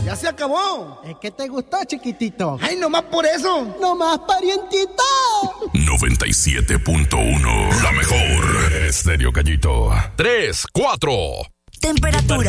Ya se acabó. Es que te gustó, chiquitito. Ay, nomás por eso. Nomás, parientito. 97.1. La mejor. Estéreo Gallito. 3, 4. Temperatura.